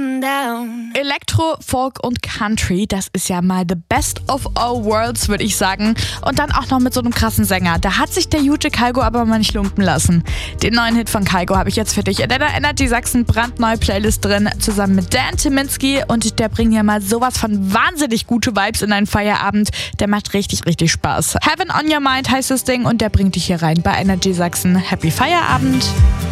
breaking down. Elektro, Folk und Country, das ist ja mal the best of all worlds, würde ich sagen. Und dann auch noch mit so einem krassen Sänger. Da hat sich der gute Kygo aber mal nicht lumpen lassen. Den neuen Hit von Kygo habe ich jetzt für dich in deiner Energy Sachsen brandneue Playlist drin, zusammen mit Dan Tyminski. Und der bringt ja mal sowas von wahnsinnig gute Vibes in deinen Feierabend. Der macht richtig, richtig Spaß. Heaven on Your Mind heißt das Ding und der bringt dich hier rein bei Energy Sachsen. Happy Feierabend!